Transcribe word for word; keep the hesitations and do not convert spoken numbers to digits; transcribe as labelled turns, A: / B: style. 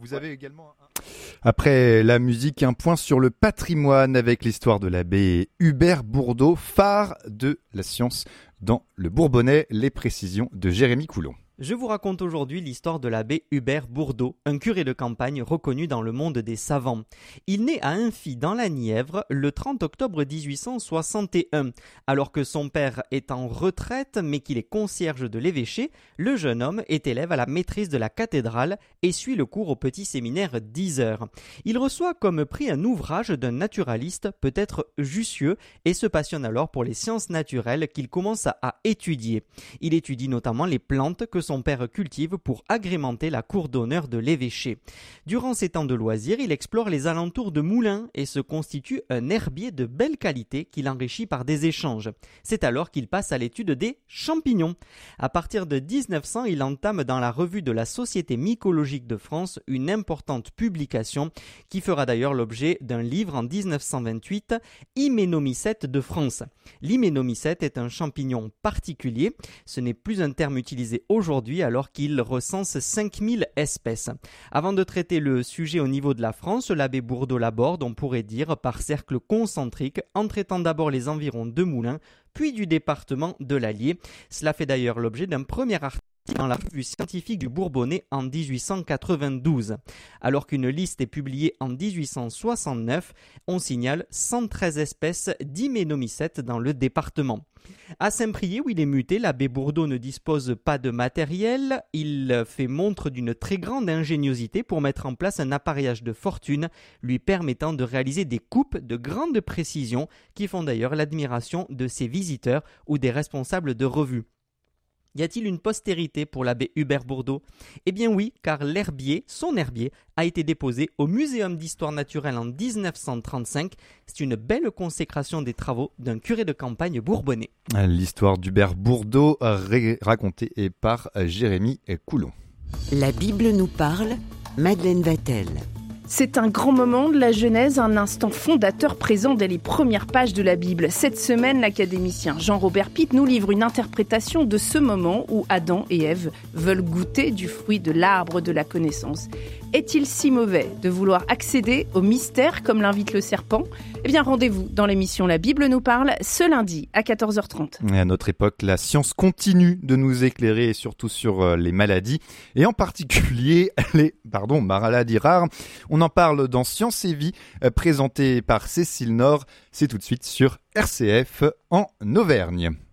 A: Vous avez également, un... après la musique, un point sur le patrimoine avec l'histoire de l'abbé Hubert Bourdeau, phare de la science dans le Bourbonnais. Les précisions de Jérémy Coulon.
B: Je vous raconte aujourd'hui l'histoire de l'abbé Hubert Bourdeau, un curé de campagne reconnu dans le monde des savants. Il naît à Infy dans la Nièvre le trente octobre dix-huit cent soixante et un. Alors que son père est en retraite mais qu'il est concierge de l'évêché, le jeune homme est élève à la maîtrise de la cathédrale et suit le cours au petit séminaire d'Yzeure. Il reçoit comme prix un ouvrage d'un naturaliste, peut-être Jussieu, et se passionne alors pour les sciences naturelles qu'il commence à étudier. Il étudie notamment les plantes que son père cultive pour agrémenter la cour d'honneur de l'évêché. Durant ses temps de loisirs, il explore les alentours de Moulins et se constitue un herbier de belle qualité qu'il enrichit par des échanges. C'est alors qu'il passe à l'étude des champignons. À partir de dix-neuf cents, il entame dans la revue de la Société mycologique de France une importante publication qui fera d'ailleurs l'objet d'un livre en dix-neuf cent vingt-huit, Hyménomycète de France. L'hyménomycète est un champignon particulier. Ce n'est plus un terme utilisé aujourd'hui alors qu'il recense cinq mille espèces. Avant de traiter le sujet au niveau de la France, l'abbé Bourdeau l'aborde, on pourrait dire, par cercle concentrique, en traitant d'abord les environs de Moulins, puis du département de l'Allier. Cela fait d'ailleurs l'objet d'un premier article dans la revue scientifique du Bourbonnais en dix-huit cent quatre-vingt-douze. Alors qu'une liste est publiée en dix-huit cent soixante-neuf, on signale cent treize espèces d'hyménomycètes dans le département. À Saint-Priest, où il est muté, l'abbé Bourdeau ne dispose pas de matériel. Il fait montre d'une très grande ingéniosité pour mettre en place un appareillage de fortune, lui permettant de réaliser des coupes de grande précision qui font d'ailleurs l'admiration de ses visiteurs ou des responsables de revues. Y a-t-il une postérité pour l'abbé Hubert Bourdeau ? Eh bien oui, car l'herbier, son herbier, a été déposé au Muséum d'histoire naturelle en dix-neuf cent trente-cinq. C'est une belle consécration des travaux d'un curé de campagne bourbonnais.
A: L'histoire d'Hubert Bourdeau racontée par Jérémy Coulon.
C: La Bible nous parle, Madeleine Vatel.
D: C'est un grand moment de la Genèse, un instant fondateur présent dès les premières pages de la Bible. Cette semaine, l'académicien Jean-Robert Pitt nous livre une interprétation de ce moment où Adam et Ève veulent goûter du fruit de l'arbre de la connaissance. Est-il si mauvais de vouloir accéder au mystère comme l'invite le serpent ? Eh bien, rendez-vous dans l'émission La Bible nous parle ce lundi à quatorze heures trente.
A: Et à notre époque, la science continue de nous éclairer, surtout sur les maladies, et en particulier les pardon, maladies rares. On en parle dans Science et Vie, présenté par Cécile Nord. C'est tout de suite sur R C F en Auvergne.